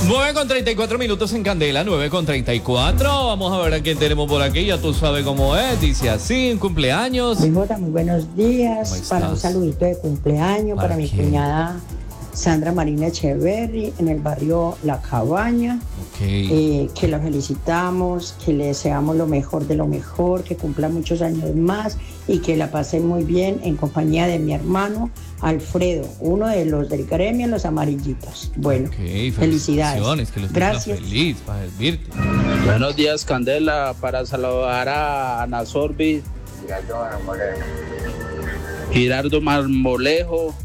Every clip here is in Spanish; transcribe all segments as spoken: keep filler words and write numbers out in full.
nueve con treinta y cuatro minutos en Candela, nueve con treinta y cuatro. Vamos a ver a quién tenemos por aquí. Ya tú sabes cómo es. Dice así, un cumpleaños. Mi Jota, muy buenos días. Para un saludito de cumpleaños para, para mi cuñada Sandra Marina Echeverry en el barrio La Cabaña. Okay. Eh, que la felicitamos, que le deseamos lo mejor de lo mejor, que cumpla muchos años más y que la pase muy bien en compañía de mi hermano Alfredo, uno de los del gremio Los Amarillitos. Bueno, okay, felicidades. Que los Gracias. Feliz para servirte. Buenos días, Candela, para saludar a Ana Sorbi, Girardo Marmolejo,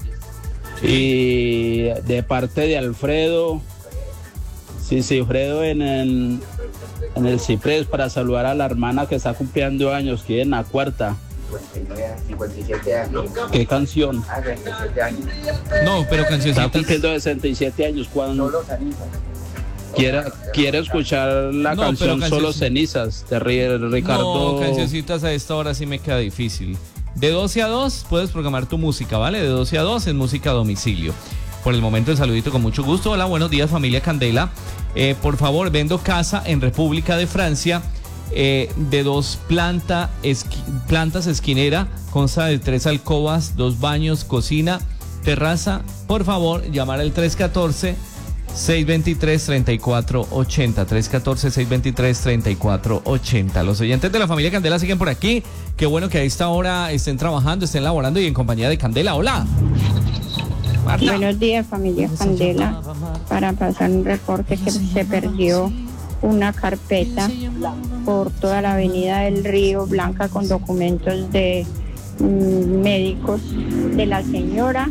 y de parte de Alfredo, sí, sí, Alfredo en el, en el Ciprés, para saludar a la hermana que está cumpliendo años, que es en la cuarta. cincuenta y siete años. ¿Qué canción? Ah, sesenta y siete años. No, pero cancioncitas. Está cumpliendo sesenta y siete años. Cuando Solo cenizas. quiera, quiere escuchar la No, canción pero Solo cancionci- Cenizas de Ricardo. No, cancioncitas a esta hora sí me queda difícil. De doce a dos puedes programar tu música, ¿vale? De doce a dos es música a domicilio. Por el momento el saludito con mucho gusto. Hola, buenos días familia Candela. Eh, por favor, vendo casa en República de Francia. Eh, de dos planta, esqui, plantas esquinera, consta de tres alcobas, dos baños, cocina, terraza. Por favor, llamar al tres uno cuatro, seis dos tres, tres cuatro ocho cero, tres uno cuatro, seis dos tres, tres cuatro ocho cero. Los oyentes de la familia Candela siguen por aquí. Qué bueno que a esta hora estén trabajando, estén laborando y en compañía de Candela. Hola. Marta. Buenos días familia Candela, para pasar un reporte que se perdió una carpeta por toda la avenida del Río Blanca con documentos de mm, médicos de la señora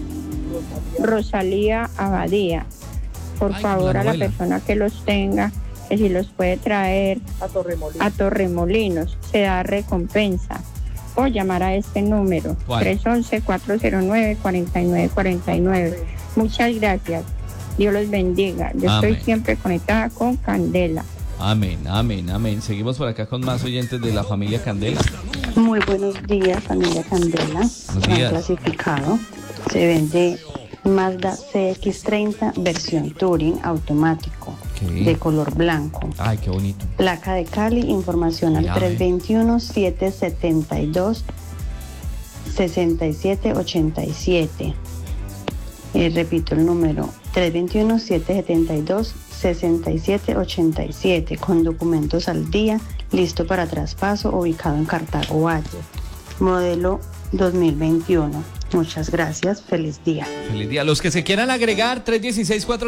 Rosalía Abadía. Por Ay, favor, la a la abuela. persona que los tenga, que si los puede traer A Torremolinos. a Torremolinos, se da recompensa. O llamar a este número, ¿Cuál? tres once, cuatro cero nueve, cuatro nueve cuatro nueve. Muchas gracias. Dios los bendiga. Yo Amén. estoy siempre conectada con Candela. Amén, amén, amén. Seguimos por acá con más oyentes de la familia Candela. Muy buenos días, familia Candela. Buenos días. Clasificado. Se vende Mazda C X treinta versión Touring automático, Okay. de color blanco. Ay, qué bonito. Placa de Cali, información al Ya, tres dos uno, siete siete dos, seis siete ocho siete. Eh, repito el número, tres dos uno, siete siete dos, seis siete ocho siete, con documentos al día, listo para traspaso, ubicado en Cartago Valle, modelo dos mil veintiuno. Muchas gracias, feliz día. Feliz día. Los que se quieran agregar, tres uno seis, cuatro